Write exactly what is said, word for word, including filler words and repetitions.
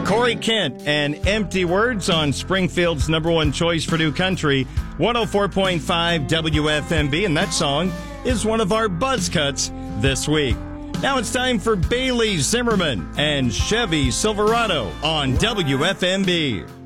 Corey Kent and Empty Words on Springfield's number one choice for new country, one oh four point five W F M B, and that song is one of our buzz cuts this week. Now it's time for Bailey Zimmerman and Chevy Silverado on W F M B.